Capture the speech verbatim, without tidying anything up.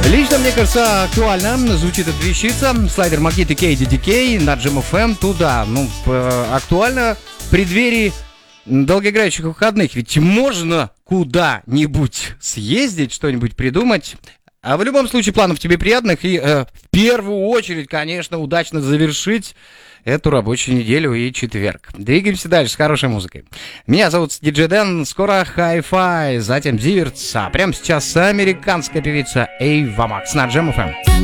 Лично, мне кажется, актуально звучит эта вещица. Слайдер Магнит и кей ди ди кей на Джем эф эм туда. Ну, актуально в преддверии долгоиграющих выходных. Ведь можно куда-нибудь съездить, что-нибудь придумать. А в любом случае, планов тебе приятных. И э, в первую очередь, конечно, удачно завершить эту рабочую неделю и четверг. Двигаемся дальше с хорошей музыкой. Меня зовут диджей Дэн. Скоро Hi-Fi, затем Зиверт. А прямо сейчас американская певица Эйва Макс на Джем эф эм.